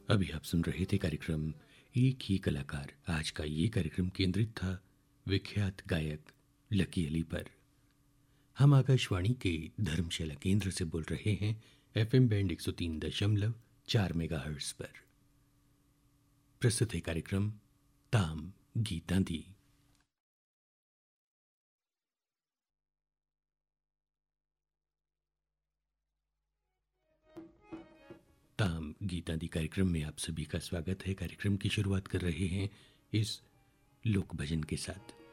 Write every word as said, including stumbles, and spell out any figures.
अभी आप सुन रहे थे कार्यक्रम एक ही कलाकार। आज का ये कार्यक्रम केंद्रित था विख्यात गायक लकी अली पर। हम आकाशवाणी के धर्मशाला केंद्र से बोल रहे हैं एफएम बैंड एक सौ तीन दशमलव चार मेगाहर्ट्ज पर। प्रस्तुत है कार्यक्रम ताम गीतां दी। ताम गीतां दी कार्यक्रम में आप सभी का स्वागत है। कार्यक्रम की शुरुआत कर रहे हैं इस लोक भजन के साथ।